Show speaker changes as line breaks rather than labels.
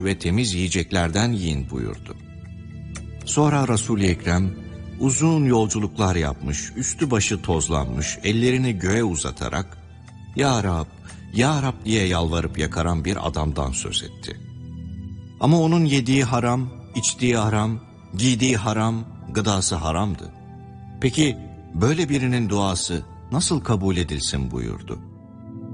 ve temiz yiyeceklerden yiyin buyurdu. Sonra Resul-i Ekrem uzun yolculuklar yapmış, üstü başı tozlanmış, ellerini göğe uzatarak "Ya Rab, Ya Rab" diye yalvarıp yakaran bir adamdan söz etti. Ama onun yediği haram, içtiği haram, giydiği haram, gıdası haramdı. Peki böyle birinin duası nasıl kabul edilsin buyurdu.